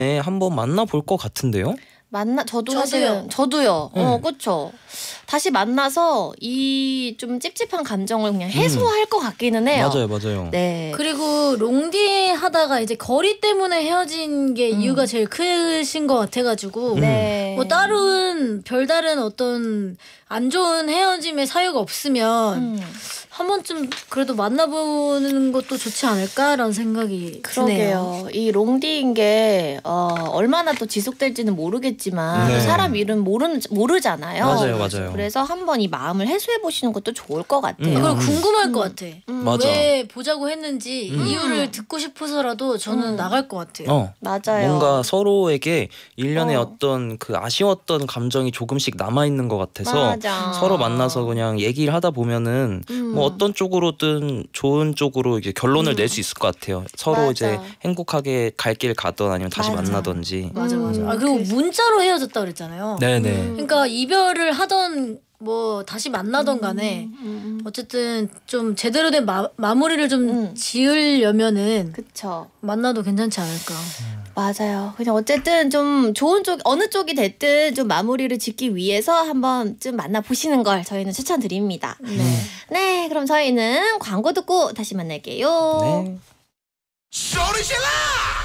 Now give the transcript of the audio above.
네, 한번 만나볼 것 같은데요? 저도 사실은 저도요. 그렇죠. 다시 만나서 이 좀 찝찝한 감정을 그냥 해소할 것 같기는 해요. 맞아요. 네. 그리고 롱디 하다가 이제 거리 때문에 헤어진 게 이유가 제일 크신 것 같아가지고 네. 뭐 별다른 어떤 안 좋은 헤어짐의 사유가 없으면 한 번쯤 그래도 만나보는 것도 좋지 않을까라는 생각이 드네요. 그러게요. 이 롱디인 게 얼마나 또 지속될지는 모르겠지만 네. 사람 일은 모르잖아요. 맞아요. 그래서 한번 이 마음을 해소해 보시는 것도 좋을 것 같아요. 그리고 궁금할 것 같아. 맞아. 왜 보자고 했는지 이유를 듣고 싶어서라도 저는 나갈 것 같아요. 맞아요. 뭔가 서로에게 일련의 어떤 그 아쉬웠던 감정이 조금씩 남아있는 것 같아서 맞아. 서로 만나서 그냥 얘기를 하다 보면은 뭐 어떤 쪽으로든 좋은 쪽으로 이제 결론을 낼 수 있을 것 같아요. 서로 맞아. 이제 행복하게 갈 길 가던 아니면 다시 만나던지. 맞아. 그리고 문자로 헤어졌다 그랬잖아요. 네네. 그러니까 이별을 하던 뭐 다시 만나던 간에 어쨌든 좀 제대로 된 마무리를 좀 지으려면은 그쵸. 만나도 괜찮지 않을까. 맞아요. 그냥 어쨌든 좀 좋은 쪽 어느 쪽이 됐든 좀 마무리를 짓기 위해서 한번 좀 만나보시는 걸 저희는 추천드립니다. 네, 그럼 저희는 광고 듣고 다시 만날게요. 네. 소리 질러!